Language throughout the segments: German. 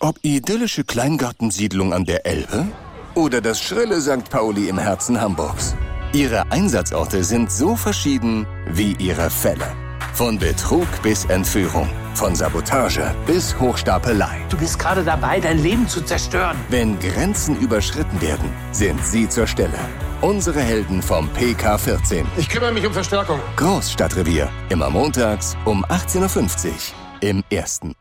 Ob idyllische Kleingartensiedlung an der Elbe oder das schrille St. Pauli im Herzen Hamburgs. Ihre Einsatzorte sind so verschieden wie ihre Fälle. Von Betrug bis Entführung, von Sabotage bis Hochstapelei. Du bist gerade dabei, dein Leben zu zerstören. Wenn Grenzen überschritten werden, sind sie zur Stelle. Unsere Helden vom PK14. Ich kümmere mich um Verstärkung. Großstadtrevier. Immer montags um 18.50 Uhr im Ersten.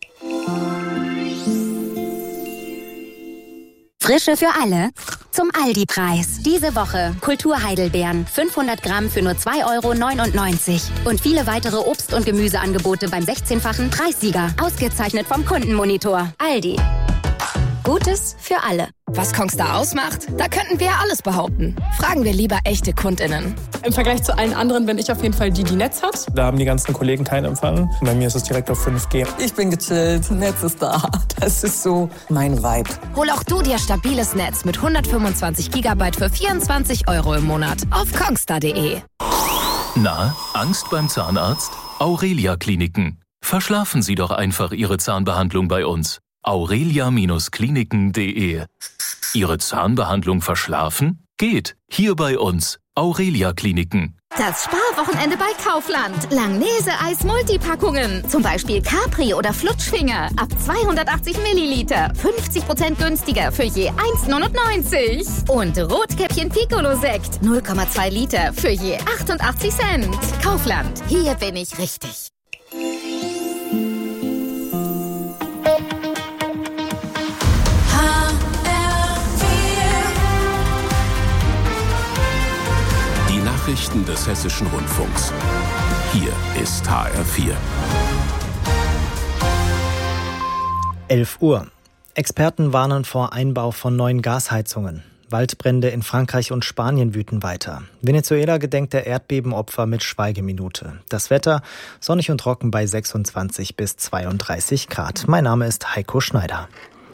Frische für alle zum Aldi-Preis. Diese Woche Kultur-Heidelbeeren, 500 Gramm für nur 2,99 € und viele weitere Obst- und Gemüseangebote beim 16-fachen Preissieger. Ausgezeichnet vom Kundenmonitor. Aldi. Gutes für alle. Was Kongstar ausmacht? Da könnten wir ja alles behaupten. Fragen wir lieber echte KundInnen. Im Vergleich zu allen anderen bin ich auf jeden Fall die Netz hat. Da haben die ganzen Kollegen keinen Empfang. Bei mir ist es direkt auf 5G. Ich bin gechillt, Netz ist da. Das ist so mein Vibe. Hol auch du dir stabiles Netz mit 125 GB für 24 € im Monat auf kongstar.de. Na, Angst beim Zahnarzt? Aurelia Kliniken. Verschlafen Sie doch einfach Ihre Zahnbehandlung bei uns. Aurelia-Kliniken.de. Ihre Zahnbehandlung verschlafen? Geht. Hier bei uns. Aurelia Kliniken. Das Sparwochenende bei Kaufland. Langnese-Eis-Multipackungen. Zum Beispiel Capri oder Flutschfinger. Ab 280 Milliliter. 50% günstiger für je 1,99 €. Und Rotkäppchen Piccolo-Sekt. 0,2 Liter für je 88 Cent. Kaufland. Hier bin ich richtig. Nachrichten des Hessischen Rundfunks. Hier ist HR4. 11 Uhr. Experten warnen vor Einbau von neuen Gasheizungen. Waldbrände in Frankreich und Spanien wüten weiter. Venezuela gedenkt der Erdbebenopfer mit Schweigeminute. Das Wetter sonnig und trocken bei 26 bis 32 Grad. Mein Name ist Heiko Schneider.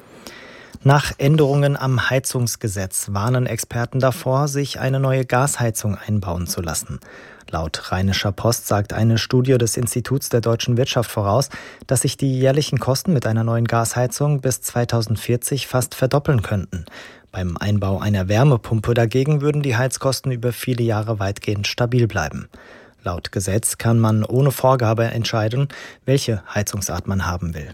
Nach Änderungen am Heizungsgesetz warnen Experten davor, sich eine neue Gasheizung einbauen zu lassen. Laut Rheinischer Post sagt eine Studie des Instituts der deutschen Wirtschaft voraus, dass sich die jährlichen Kosten mit einer neuen Gasheizung bis 2040 fast verdoppeln könnten. Beim Einbau einer Wärmepumpe dagegen würden die Heizkosten über viele Jahre weitgehend stabil bleiben. Laut Gesetz kann man ohne Vorgabe entscheiden, welche Heizungsart man haben will.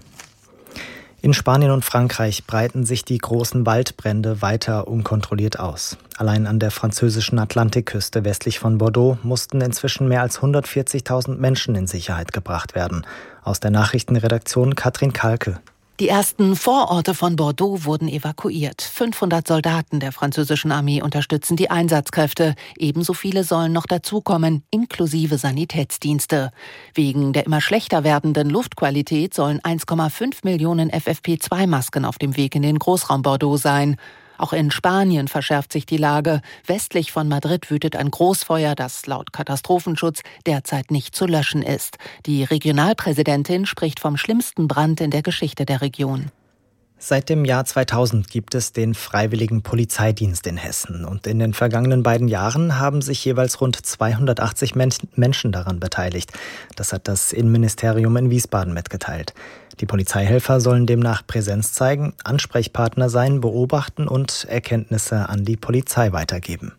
In Spanien und Frankreich breiten sich die großen Waldbrände weiter unkontrolliert aus. Allein an der französischen Atlantikküste westlich von Bordeaux mussten inzwischen mehr als 140.000 Menschen in Sicherheit gebracht werden. Aus der Nachrichtenredaktion Katrin Kalke. Die ersten Vororte von Bordeaux wurden evakuiert. 500 Soldaten der französischen Armee unterstützen die Einsatzkräfte. Ebenso viele sollen noch dazukommen, inklusive Sanitätsdienste. Wegen der immer schlechter werdenden Luftqualität sollen 1,5 Millionen FFP2-Masken auf dem Weg in den Großraum Bordeaux sein. Auch in Spanien verschärft sich die Lage. Westlich von Madrid wütet ein Großfeuer, das laut Katastrophenschutz derzeit nicht zu löschen ist. Die Regionalpräsidentin spricht vom schlimmsten Brand in der Geschichte der Region. Seit dem Jahr 2000 gibt es den Freiwilligen Polizeidienst in Hessen. Und in den vergangenen beiden Jahren haben sich jeweils rund 280 Menschen daran beteiligt. Das hat das Innenministerium in Wiesbaden mitgeteilt. Die Polizeihelfer sollen demnach Präsenz zeigen, Ansprechpartner sein, beobachten und Erkenntnisse an die Polizei weitergeben.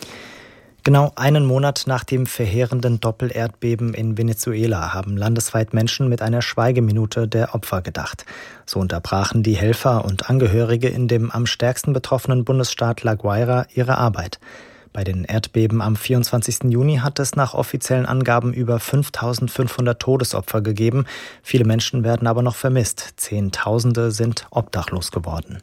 Genau einen Monat nach dem verheerenden Doppelerdbeben in Venezuela haben landesweit Menschen mit einer Schweigeminute der Opfer gedacht. So unterbrachen die Helfer und Angehörige in dem am stärksten betroffenen Bundesstaat La Guaira ihre Arbeit. Bei den Erdbeben am 24. Juni hat es nach offiziellen Angaben über 5.500 Todesopfer gegeben. Viele Menschen werden aber noch vermisst. Zehntausende sind obdachlos geworden.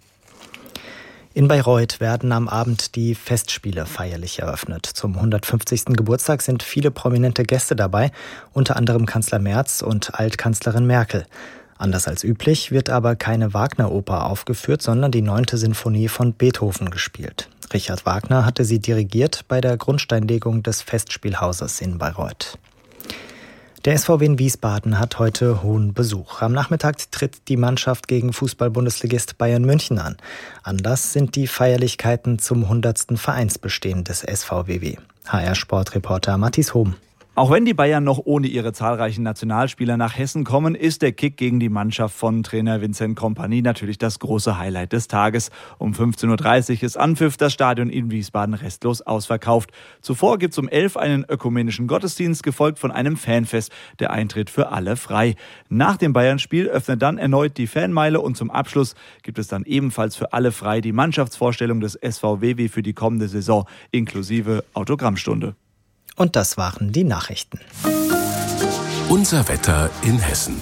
In Bayreuth werden am Abend die Festspiele feierlich eröffnet. Zum 150. Geburtstag sind viele prominente Gäste dabei, unter anderem Kanzler Merz und Altkanzlerin Merkel. Anders als üblich wird aber keine Wagner-Oper aufgeführt, sondern die 9. Sinfonie von Beethoven gespielt. Richard Wagner hatte sie dirigiert bei der Grundsteinlegung des Festspielhauses in Bayreuth. Der SVW in Wiesbaden hat heute hohen Besuch. Am Nachmittag tritt die Mannschaft gegen Fußball-Bundesligist Bayern München an. Anlass sind die Feierlichkeiten zum 100. Vereinsbestehen des SVWW. HR-Sportreporter Matthias Hohm. Auch wenn die Bayern noch ohne ihre zahlreichen Nationalspieler nach Hessen kommen, ist der Kick gegen die Mannschaft von Trainer Vincent Kompany natürlich das große Highlight des Tages. Um 15.30 Uhr ist Anpfiff, das Stadion in Wiesbaden restlos ausverkauft. Zuvor gibt es um 11 Uhr einen ökumenischen Gottesdienst, gefolgt von einem Fanfest. Der Eintritt für alle frei. Nach dem Bayern-Spiel öffnet dann erneut die Fanmeile und zum Abschluss gibt es dann ebenfalls für alle frei die Mannschaftsvorstellung des SVW für die kommende Saison inklusive Autogrammstunde. Und das waren die Nachrichten. Unser Wetter in Hessen.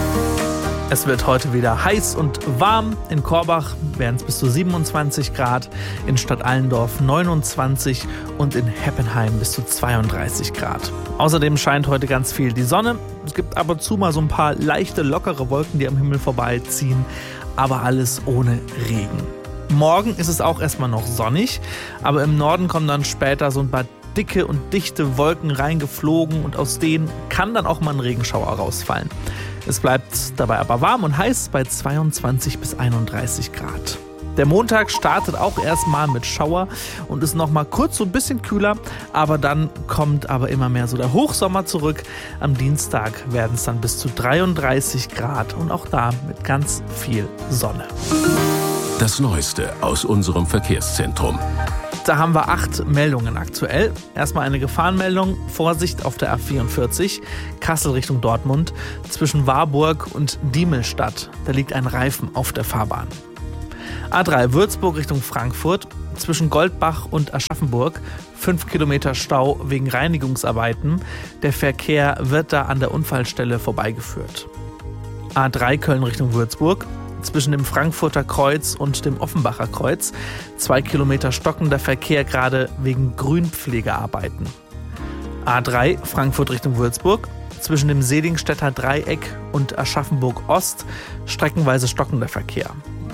Es wird heute wieder heiß und warm. In Korbach werden es bis zu 27 Grad, in Stadt Allendorf 29 und in Heppenheim bis zu 32 Grad. Außerdem scheint heute ganz viel die Sonne. Es gibt ab und zu mal so ein paar leichte, lockere Wolken, die am Himmel vorbeiziehen, aber alles ohne Regen. Morgen ist es auch erstmal noch sonnig, aber im Norden kommen dann später so ein paar dicke und dichte Wolken reingeflogen und aus denen kann dann auch mal ein Regenschauer rausfallen. Es bleibt dabei aber warm und heiß bei 22 bis 31 Grad. Der Montag startet auch erstmal mit Schauer und ist nochmal kurz so ein bisschen kühler, aber dann kommt aber immer mehr so der Hochsommer zurück. Am Dienstag werden es dann bis zu 33 Grad und auch da mit ganz viel Sonne. Das Neueste aus unserem Verkehrszentrum. Da haben wir 8 Meldungen aktuell. Erstmal eine Gefahrenmeldung. Vorsicht auf der A44, Kassel Richtung Dortmund, zwischen Warburg und Diemelstadt. Da liegt ein Reifen auf der Fahrbahn. A3 Würzburg Richtung Frankfurt, zwischen Goldbach und Aschaffenburg. 5 Kilometer Stau wegen Reinigungsarbeiten. Der Verkehr wird da an der Unfallstelle vorbeigeführt. A3 Köln Richtung Würzburg, zwischen dem Frankfurter Kreuz und dem Offenbacher Kreuz. 2 Kilometer stockender Verkehr gerade wegen Grünpflegearbeiten. A3 Frankfurt Richtung Würzburg, zwischen dem Selingstädter Dreieck und Aschaffenburg Ost streckenweise stockender Verkehr.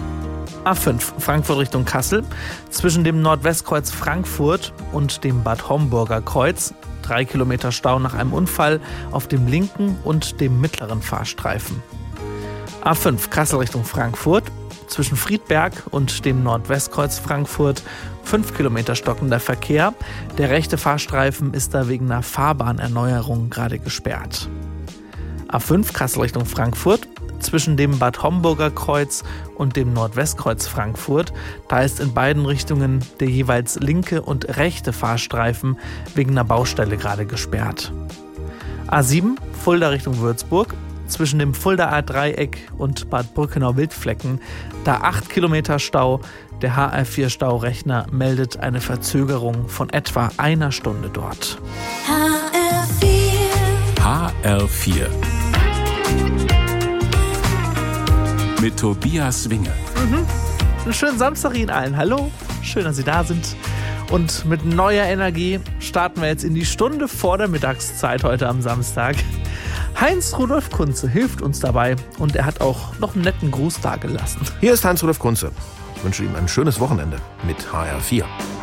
A5 Frankfurt Richtung Kassel, zwischen dem Nordwestkreuz Frankfurt und dem Bad Homburger Kreuz. 3 Kilometer Stau nach einem Unfall auf dem linken und dem mittleren Fahrstreifen. A5 Kassel Richtung Frankfurt, zwischen Friedberg und dem Nordwestkreuz Frankfurt 5 Kilometer stockender Verkehr. Der rechte Fahrstreifen ist da wegen einer Fahrbahnerneuerung gerade gesperrt. A5 Kassel Richtung Frankfurt, zwischen dem Bad Homburger Kreuz und dem Nordwestkreuz Frankfurt. Da ist in beiden Richtungen der jeweils linke und rechte Fahrstreifen wegen einer Baustelle gerade gesperrt. A7 Fulda Richtung Würzburg, zwischen dem Fuldaer Dreieck und Bad Brückenau-Wildflecken, da 8 Kilometer Stau. Der HR4-Staurechner meldet eine Verzögerung von etwa einer Stunde dort. HR4 mit Tobias Winge. Einen schönen Samstag Ihnen allen. Hallo, schön, dass Sie da sind. Und mit neuer Energie starten wir jetzt in die Stunde vor der Mittagszeit heute am Samstag. Heinz-Rudolf Kunze hilft uns dabei und er hat auch noch einen netten Gruß dagelassen. Hier ist Heinz-Rudolf Kunze. Ich wünsche ihm ein schönes Wochenende mit HR4.